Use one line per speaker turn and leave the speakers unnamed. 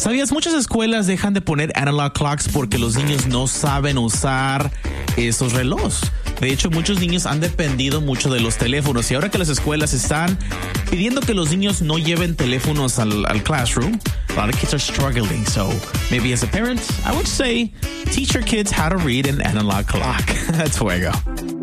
¿Sabías? Muchas escuelas dejan de poner analog clocks porque los niños no saben usar esos relojes. De hecho, muchos niños han dependido mucho de los teléfonos y ahora que las escuelas están pidiendo que los niños no lleven teléfonos al classroom, a lot of kids are struggling. So maybe as a parent, I would say teach your kids how to read an analog clock. That's Fuego.